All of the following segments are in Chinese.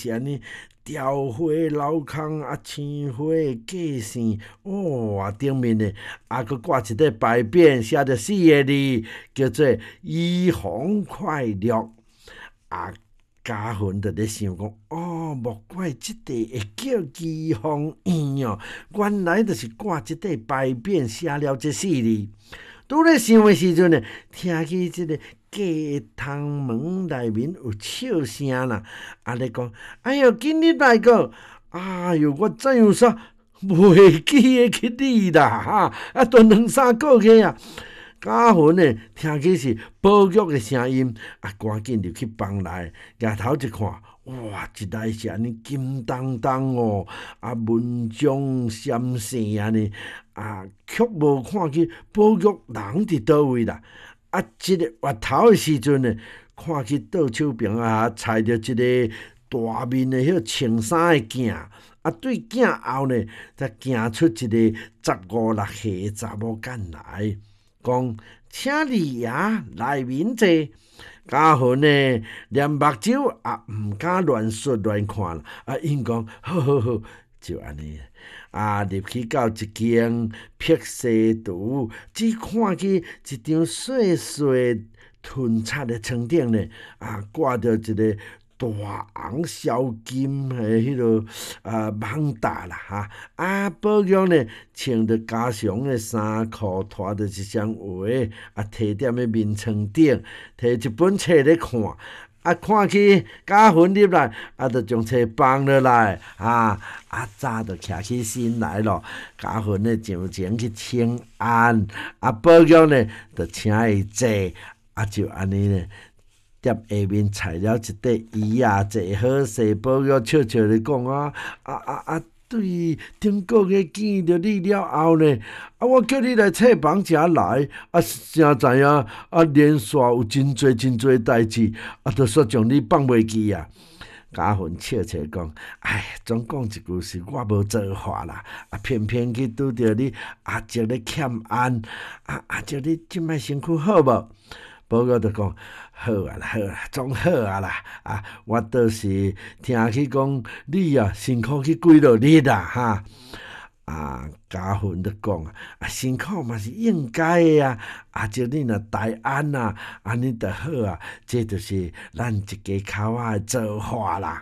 是安尼雕花镂空青花架线，哇！顶面呢佫挂一块牌匾，写着4个字，叫做“怡丰快乐”。家训就咧想讲，莫怪即块会叫怡丰院哦，原来就是挂即块牌匾，写了这4字。拄咧想的时阵呢，听起即个鸡汤门内面有笑声啦，咧讲，哎哟，今日来个，哎哟，我怎样煞袂记会去你啦，都2-3个月啊。家训呢，听起是保育的声音，赶紧入去房内，抬头一看，哇，一来是安尼金当当哦，文章闪闪安尼，却无看去保育人伫倒位啦。即个月头的时阵呢，看去倒手边踩着一个大面的穿衫的囝，对囝后呢，才行出一个15-16岁的查某囡来。讲，请你爷来面坐。家训呢，念目睭毋敢乱说乱看啦。因讲好，就安尼。入去到一间僻西图，只看见一张细细吞插的床顶呢，挂着一个大红小金的迄落网搭啦保养呢穿着家常的衫裤，拖着一双鞋，摕踮咧面床顶，摕一本册咧看。看起家训入来，就将册放落来，早就徛起身来咯。家训呢上前去请安，保养呢就请伊坐，就安尼呢。踮下面踩了一块椅坐好势，保养笑笑咧讲对，顶个月见着你了后呢，我叫你来册房遮来，才知影连续有真侪代志，就煞将你放袂记啊。家训笑笑讲，总讲一句是我无做法啦，偏偏去拄着你叔咧欠安，叔你即摆身躯好无？保养就讲好啦，总好啦，我倒是听去讲你辛苦去几落日啦家训就讲辛苦嘛是应该的就你若大安安尼就好这就是咱一家口的做法啦。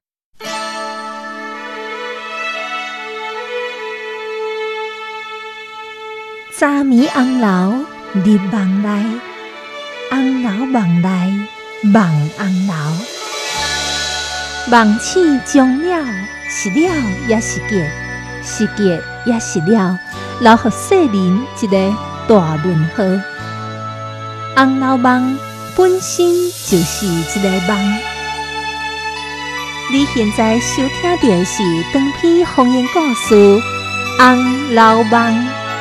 早暝红楼入梦内，红楼梦内梦红楼，梦醒终了，是了也是结，是结也是了，留予世人一个大问号。红楼梦本身就是一个梦。你现在收听到的是长篇方言故事《红楼梦》。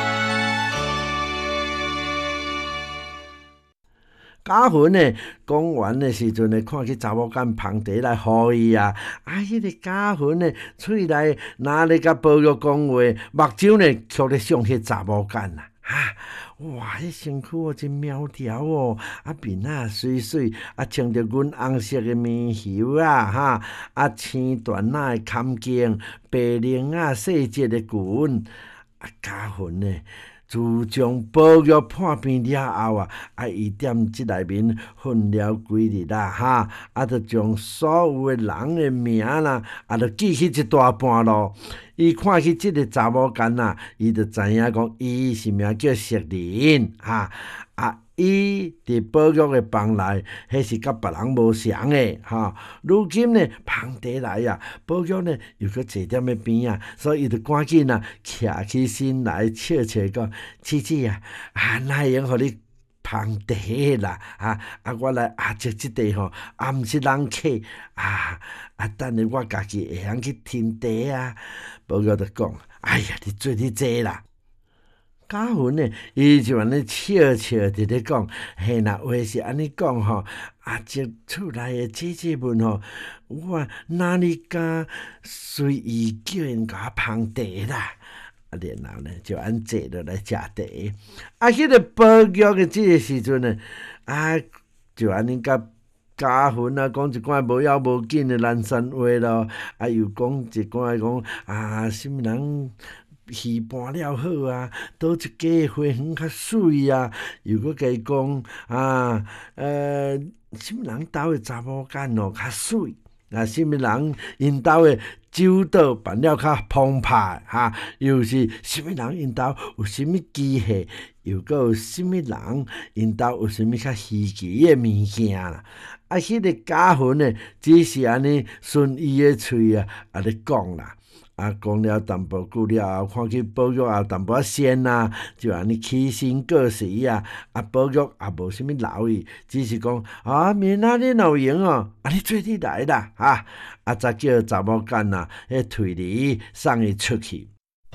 家训呢，讲完的时阵呢，看去查某囝捧茶来互伊迄个家训呢，喙内拿咧甲保育讲话，目睭呢却咧向迄查某囝哇！迄身躯真苗条哦，面水水，穿着阮红色的棉袖青缎的坎肩，白领细节的裙，家训呢。自从保育破病了后伊踮即内面混了几日啦就将所有的人的名啦就记起一大半咯。伊看去即个查某囡伊就知影讲伊是名叫淑玲伊伫保育的房内，迄是甲别人无相的如今呢，捧茶来保育呢又搁坐踮咧边所以伊就赶紧徛起身来，笑笑讲：“姊姊哪会用互你捧茶啦？我来食即块毋是人客等下我家己会晓去听茶保育就讲：“哎呀，你做你坐啦。”家训呢，伊就安尼笑伫咧讲，嘿啦，话是安尼讲即厝内的姐们我哪里敢随意叫因甲我捧茶啦？然后呢，就安坐落来食茶。迄个保育的即个时阵呢，就安尼甲家训啊，讲一寡无要无紧的南山话咯，又讲一寡什物人鱼搬了好啊，倒一家花园较水啊，又搁甲伊讲什物人兜的查某囝较水。什物人因兜的酒倒办了较澎湃又是什物人因兜有什物机械，又搁有什物人因兜有什物较稀奇的物件啦。迄个家训呢，只是安尼顺伊的喙咧讲啦。讲了淡薄久了后，看去保育淡薄仔先就安尼起身过时保育也无啥物留意，只是讲明仔日若有闲你做你来啦早叫查某囝退离送伊出去。